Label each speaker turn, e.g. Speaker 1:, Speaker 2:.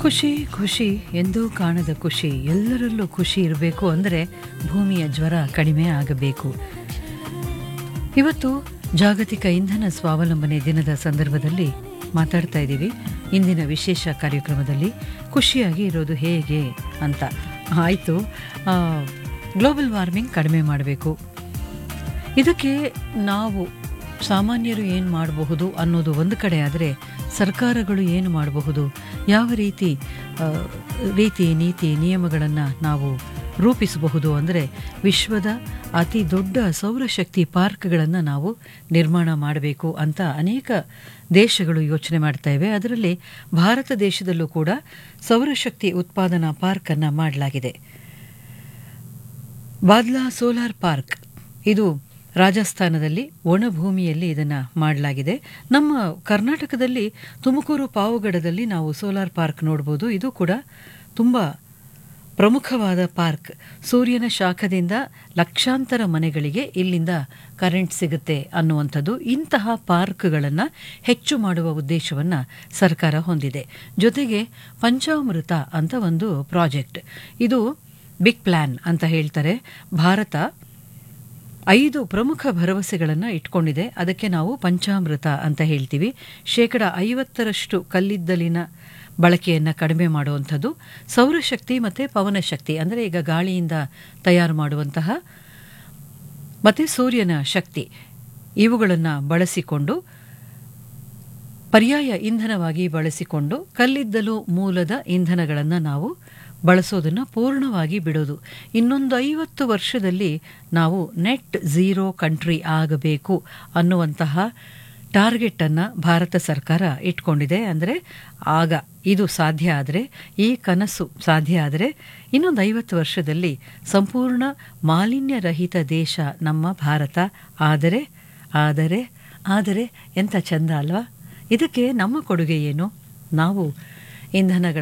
Speaker 1: ಖುಷಿ ಖುಷಿ ಎಂದೂ ಕಾಣದ ಖುಷಿ, ಎಲ್ಲರಲ್ಲೂ ಖುಷಿ ಇರಬೇಕು ಅಂದರೆ ಭೂಮಿಯ ಜ್ವರ ಕಡಿಮೆ ಆಗಬೇಕು. ಇವತ್ತು ಜಾಗತಿಕ ಇಂಧನ ಸ್ವಾವಲಂಬನೆ ದಿನದ ಸಂದರ್ಭದಲ್ಲಿ ಮಾತಾಡ್ತಾ ಇದ್ದೀವಿ. ಇಂದಿನ ವಿಶೇಷ ಕಾರ್ಯಕ್ರಮದಲ್ಲಿ ಖುಷಿಯಾಗಿ ಇರೋದು ಹೇಗೆ ಅಂತ. ಆಯಿತು, ಗ್ಲೋಬಲ್ ವಾರ್ಮಿಂಗ್ ಕಡಿಮೆ ಮಾಡಬೇಕು. ಇದಕ್ಕೆ ನಾವು ಸಾಮಾನ್ಯರು ಏನು ಮಾಡಬಹುದು ಅನ್ನೋದು ಒಂದು ಕಡೆ ಆದರೆ, ಸರ್ಕಾರಗಳು ಏನು ಮಾಡಬಹುದು, ಯಾವ ರೀತಿ ನೀತಿ ನಿಯಮಗಳನ್ನು ನಾವು ರೂಪಿಸಬಹುದು ಅಂದರೆ, ವಿಶ್ವದ ಅತಿ ದೊಡ್ಡ ಸೌರಶಕ್ತಿ ಪಾರ್ಕ್ಗಳನ್ನು ನಾವು ನಿರ್ಮಾಣ ಮಾಡಬೇಕು ಅಂತ ಅನೇಕ ದೇಶಗಳು ಯೋಚನೆ ಮಾಡ್ತಾ ಇವೆ. ಅದರಲ್ಲಿ ಭಾರತ ದೇಶದಲ್ಲೂ ಕೂಡ ಸೌರಶಕ್ತಿ ಉತ್ಪಾದನಾ ಪಾರ್ಕನ್ನು ಮಾಡಲಾಗಿದೆ. ಬಾದ್ಲಾ ಸೋಲಾರ್ ಪಾರ್ಕ್, ಇದು ರಾಜಸ್ಥಾನದಲ್ಲಿ ಒಣಭೂಮಿಯಲ್ಲಿ ಇದನ್ನು ಮಾಡಲಾಗಿದೆ. ನಮ್ಮ ಕರ್ನಾಟಕದಲ್ಲಿ ತುಮಕೂರು ಪಾವಗಡದಲ್ಲಿ ನಾವು ಸೋಲಾರ್ ಪಾರ್ಕ್ ನೋಡ್ಬೋದು. ಇದು ಕೂಡ ತುಂಬ ಪ್ರಮುಖವಾದ ಪಾರ್ಕ್. ಸೂರ್ಯನ ಶಾಖದಿಂದ ಲಕ್ಷಾಂತರ ಮನೆಗಳಿಗೆ ಇಲ್ಲಿಂದ ಕರೆಂಟ್ ಸಿಗುತ್ತೆ ಅನ್ನುವಂಥದ್ದು. ಇಂತಹ ಪಾರ್ಕ್ಗಳನ್ನು ಹೆಚ್ಚು ಮಾಡುವ ಉದ್ದೇಶವನ್ನು ಸರ್ಕಾರ ಹೊಂದಿದೆ. ಜೊತೆಗೆ ಪಂಚಾಮೃತ ಅಂತ ಒಂದು ಪ್ರಾಜೆಕ್ಟ್, ಇದು ಬಿಗ್ ಪ್ಲ್ಯಾನ್ ಅಂತ ಹೇಳ್ತಾರೆ. ಭಾರತ 5 ಪ್ರಮುಖ ಭರವಸೆಗಳನ್ನು ಇಟ್ಕೊಂಡಿದೆ. ಅದಕ್ಕೆ ನಾವು ಪಂಚಾಮೃತ ಅಂತ ಹೇಳ್ತೀವಿ. 50% ಕಲ್ಲಿದ್ದಲಿನ ಬಳಕೆಯನ್ನು ಕಡಿಮೆ ಮಾಡುವಂಥದ್ದು, ಸೌರಶಕ್ತಿ ಮತ್ತು ಪವನಶಕ್ತಿ ಅಂದರೆ ಈಗ ಗಾಳಿಯಿಂದ ತಯಾರು ಮಾಡುವಂತಹ ಮತ್ತು ಸೂರ್ಯನ ಶಕ್ತಿ, ಇವುಗಳನ್ನು ಬಳಸಿಕೊಂಡು ಪರ್ಯಾಯ ಇಂಧನವಾಗಿ ಬಳಸಿಕೊಂಡು ಕಲ್ಲಿದ್ದಲು ಮೂಲದ ಇಂಧನಗಳನ್ನು ನಾವು ಬಳಸೋದನ್ನು ಪೂರ್ಣವಾಗಿ ಬಿಡೋದು. ಇನ್ನೊಂದು 50 ವರ್ಷದಲ್ಲಿ ನಾವು ನೆಟ್ ಝೀರೋ ಕಂಟ್ರಿ ಆಗಬೇಕು ಅನ್ನುವಂತಹ ಟಾರ್ಗೆಟನ್ನು ಭಾರತ ಸರ್ಕಾರ ಇಟ್ಕೊಂಡಿದೆ. ಅಂದರೆ ಆಗ ಇದು ಸಾಧ್ಯ ಆದರೆ, ಈ ಕನಸು ಸಾಧ್ಯ ಆದರೆ, ಇನ್ನೊಂದು 50 ವರ್ಷದಲ್ಲಿ ಸಂಪೂರ್ಣ ಮಾಲಿನ್ಯರಹಿತ ದೇಶ ನಮ್ಮ ಭಾರತ ಆದರೆ ಆದರೆ ಆದರೆ ಎಂಥ ಚಂದ ಅಲ್ವಾ? ಇದಕ್ಕೆ ನಮ್ಮ ಕೊಡುಗೆ ಏನು? ನಾವು ಇಂಧನಗಳ